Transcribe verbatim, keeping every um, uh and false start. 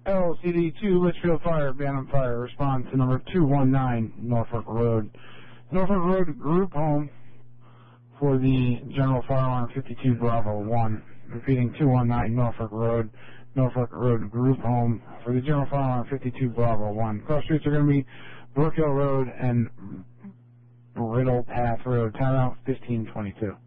L C D two, Litchfield Fire, Bantam Fire, response to number two one nine, Norfolk Road. Norfolk Road Group Home for the General Fire Alarm fifty-two Bravo one. Repeating, two one nine, Norfolk Road. Norfolk Road Group Home for the General Fire Alarm fifty-two Bravo one. Cross streets are going to be Brook Hill Road and Brittle Path Road. Timeout fifteen twenty-two.